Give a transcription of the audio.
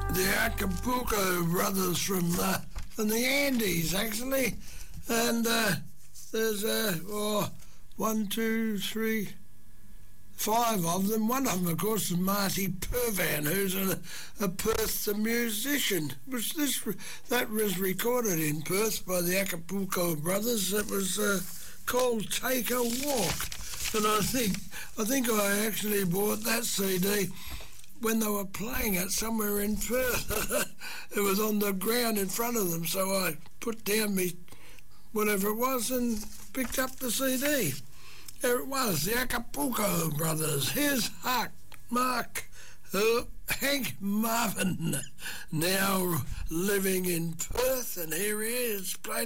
The Acapulco brothers from the Andes, actually. And there's one, two, three, five of them. One of them, of course, is Marty Purvan, who's a Perth musician. That was recorded in Perth by the Acapulco brothers. It was called Take a Walk. And I think I actually bought that CD when they were playing it somewhere in Perth. It was on the ground in front of them, so I put down me whatever it was and picked up the CD. There it was, the Acapulco brothers. Here's Hank Marvin, now living in Perth, and here he is playing